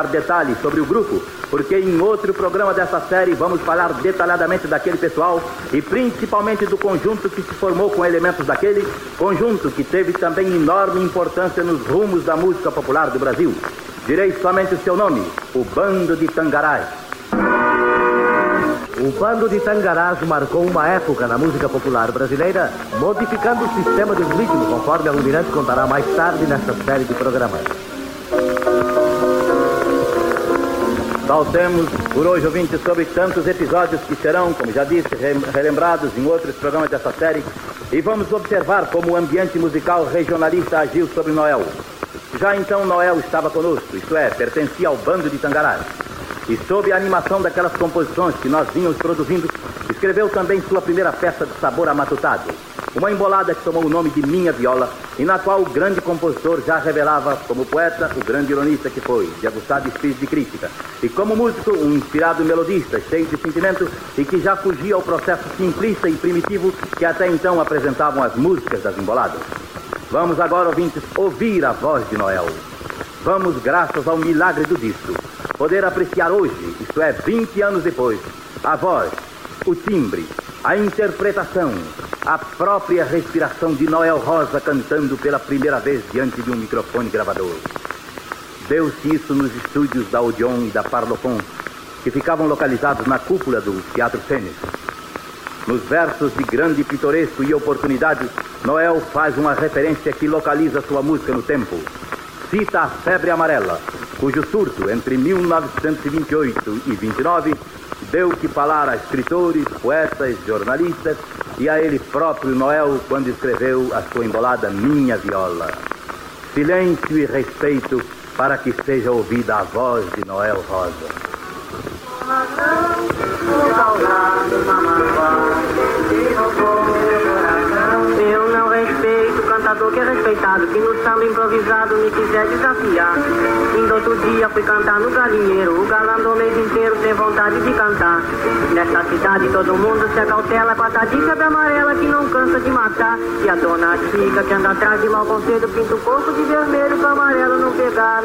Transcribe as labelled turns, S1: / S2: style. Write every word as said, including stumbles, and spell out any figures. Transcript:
S1: detalhes sobre o grupo, porque em outro programa dessa série vamos falar detalhadamente daquele pessoal e principalmente do conjunto que se formou com elementos daquele conjunto que teve também enorme importância nos rumos da música popular do Brasil. Direi somente o seu nome, o Bando de Tangarás.
S2: O Bando de Tangarás marcou uma época na música popular brasileira, modificando o sistema de ritmo, conforme a Almirante contará mais tarde nesta série de programas.
S1: Saltemos por hoje, ouvintes, sobre tantos episódios que serão, como já disse, relembrados em outros programas dessa série, e vamos observar como o ambiente musical regionalista agiu sobre Noel. Já então Noel estava conosco, isto é, pertencia ao Bando de Tangarás. E sob a animação daquelas composições que nós vínhamos produzindo, escreveu também sua primeira peça de sabor amatutado, uma embolada que tomou o nome de Minha Viola, e na qual o grande compositor já revelava como poeta o grande ironista que foi, de aguçado espírito de crítica, e como músico um inspirado melodista, cheio de sentimento e que já fugia ao processo simplista e primitivo que até então apresentavam as músicas das emboladas. Vamos agora, ouvintes, ouvir a voz de Noel. Vamos, graças ao milagre do disco, poder apreciar hoje, isto é, vinte anos depois, a voz, o timbre, a interpretação, a própria respiração de Noel Rosa cantando pela primeira vez diante de um microfone gravador. Deu-se isso nos estúdios da Odeon e da Parlophone, que ficavam localizados na cúpula do Teatro Fênix. Nos versos de grande pitoresco e oportunidade, Noel faz uma referência que localiza sua música no tempo. Cita a febre amarela, cujo surto entre mil novecentos e vinte e oito e vinte e nove deu que falar a escritores, poetas, jornalistas e a ele próprio Noel quando escreveu a sua embolada Minha Viola. Silêncio e respeito para que seja ouvida a voz de Noel Rosa.
S3: Eu não respeito o cantador que é respeitado, que no samba improvisado me quiser desafiar. Indo outro dia fui cantar no galinheiro, o galã do mês inteiro tem vontade de cantar. Nesta cidade todo mundo se acautela com a tadica da amarela que não cansa de matar. E a dona Chica que anda atrás de mau conselho pinta o corpo de vermelho pra amarelo não pegar.